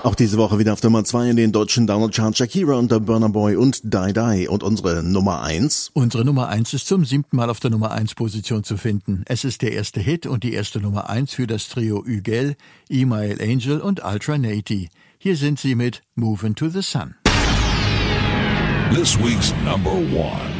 Auch diese Woche wieder auf Nummer 2 in den deutschen Download-Charts Shakira und der Burna Boy und Die Die. Und unsere Nummer 1? Unsere Nummer 1 ist zum 7. Mal auf der Nummer 1 Position zu finden. Es ist der erste Hit und die erste Nummer 1 für das Trio Ügel, Email Angel und Ultra Nati. Hier sind sie mit Movin' to the Sun. This week's number 1.